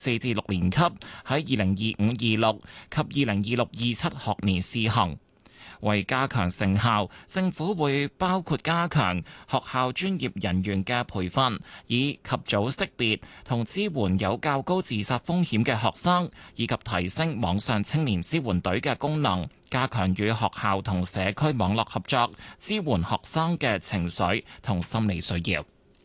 4至6年級喺2025-26及2026-27學年試行。為加強成效，政府會包括加強學校專業人員嘅培訓，以及早識別同支援有較高自殺風險嘅學生，以及提升網上青年支援隊嘅功能，加強與學校同社區網絡合作，支援學生嘅情緒同心理需要。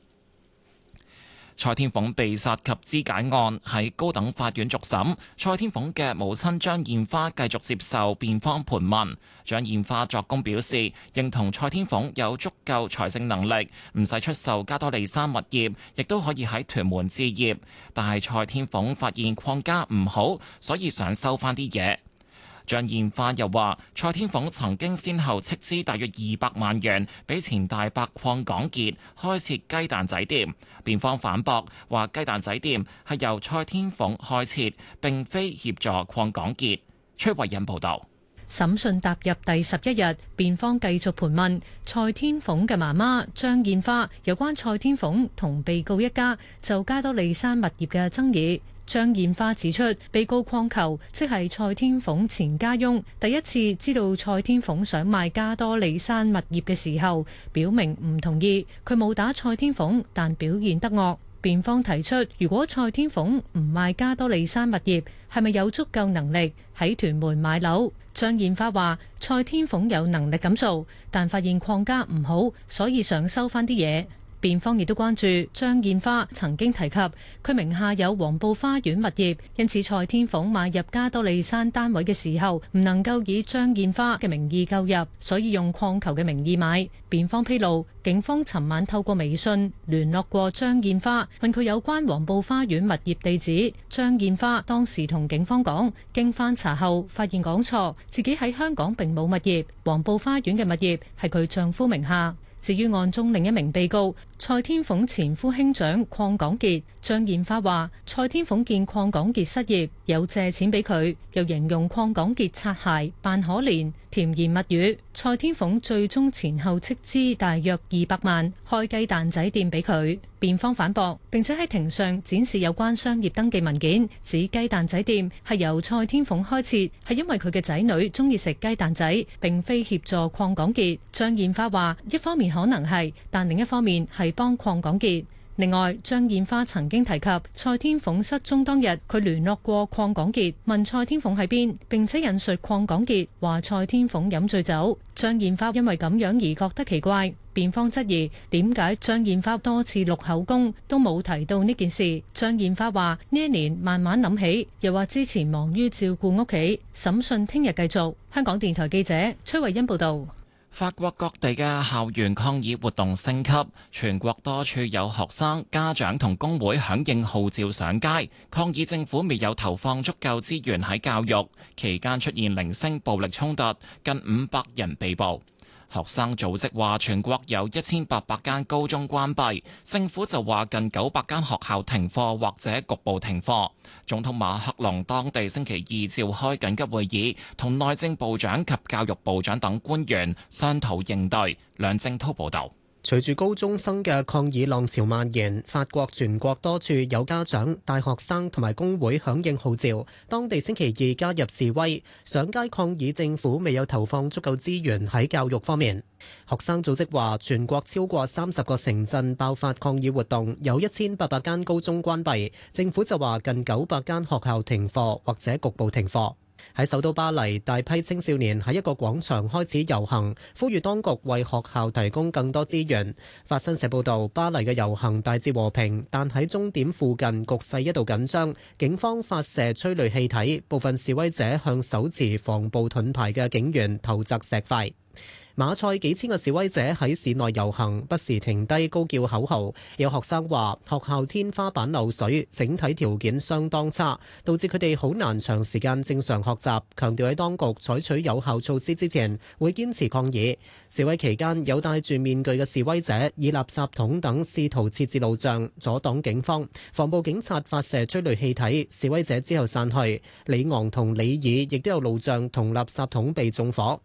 蔡天鳳被殺及肢解案喺高等法院續審，蔡天鳳嘅母親張燕花繼續接受辯方盤問。張燕花作供表示，認同蔡天鳳有足夠財政能力，唔使出售加多利山物業，亦都可以喺屯門置業。但係蔡天鳳發現鄺家唔好，所以想收返啲嘢。張燕花又話，蔡天鳳曾經先後斥資大約200萬元俾前大伯鄺港傑開設雞蛋仔店。辯方反駁話，雞蛋仔店係由蔡天鳳開設，並非協助鄺港傑。崔慧欣報導。 審訊踏入第11日，辯方繼續盤問蔡天鳳嘅媽媽張燕花有關蔡天鳳同被告一家就加多利山物業嘅爭議。張燕花指出，被告鄺球即係蔡天鳳前家翁，第一次知道蔡天鳳想賣加多利山物業嘅時候，表明唔同意。佢冇打蔡天鳳，但表現得惡。辯方提出，如果蔡天鳳唔賣加多利山物業，係咪有足夠能力喺屯門買樓？張燕花話，蔡天鳳有能力咁做，但發現鄺家唔好，所以想收返啲嘢。辯方亦都關注張燕花曾經提及佢名下有黃埔花園物業，因此蔡天鳳買入加多利山單位嘅時候唔能夠以張燕花嘅名義購入，所以用鄺球嘅名義買。辯方披露，警方尋晚透過微信聯絡過張燕花，問佢有關黃埔花園物業地址。張燕花當時同警方講，經翻查後發現講錯，自己喺香港並冇物業，黃埔花園嘅物業係佢丈夫名下。至於案中另一名被告蔡天鳳前夫兄長鄺港傑，張燕花話蔡天鳳見鄺港傑失業，有借錢俾佢，又形容鄺港傑擦鞋扮可憐，甜言蜜語。蔡天鳳最終前後斥資大約200萬開雞蛋仔店俾佢。辯方反駁，並且喺庭上展示有關商業登記文件，指雞蛋仔店係由蔡天鳳開設，係因為佢嘅仔女中意食雞蛋仔，並非協助鄺港傑。張燕花話，一方面可能係，但另一方面係幫鄺港傑。另外，張燕花曾經提及蔡天鳳失蹤當日，佢聯絡過鄺港傑，問蔡天鳳喺邊，並且引述鄺港傑話蔡天鳳飲醉酒。張燕花因為咁樣而覺得奇怪，辯方質疑點解張燕花多次錄口供都冇提到呢件事。張燕花話呢一年慢慢諗起，又話之前忙於照顧屋企。審訊聽日繼續。香港電台記者崔慧欣報道。 法國各地嘅校園抗議活動升級，全國多處有學生、家長同工會響應號召上街，抗議政府未有投放足夠資源喺教育。期間出現零星暴力衝突，近500人被捕。學生組織話全國有1800間高中關閉，政府就話近900間學校停課或者局部停課。總統馬克龍當地星期二召開緊急會議，同內政部長及教育部長等官員商討應對。梁正滔報導。 隨住高中生嘅抗議浪潮蔓延，法國全國多處有家長、大學生同埋工會響應號召，當地星期二加入示威，上街抗議政府未有投放足夠資源喺教育方面。學生組織話，全國超過30個城鎮爆發抗議活動，有1800間高中關閉，政府就話近900間學校停課或者局部停課。喺首都巴黎，大批青少年喺一個廣場開始遊行，呼籲當局為學校提供更多資源。法新社報導，巴黎嘅遊行大致和平，但喺終點附近局勢一度緊張，警方發射催淚氣體，部分示威者向手持防暴盾牌嘅警員投擲石塊。馬賽幾千個示威者喺市內遊行，不時停低高叫口號。有學生話學校天花板漏水，整體條件相當差，導致佢哋好難長時間正常學習。強調喺當局採取有效措施之前，會堅持抗議。示威期間，有戴住面具嘅示威者以垃圾桶等試圖設置路障，阻擋警方。防暴警察發射催淚氣體，示威者之後散去。里昂同里爾亦都有路障同垃圾桶被縱火。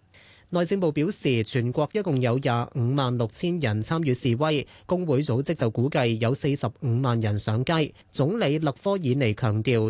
內政部表示，全國一共有256000人參與示威，工會組織就估計有45萬人上街。總理勒科爾尼強調，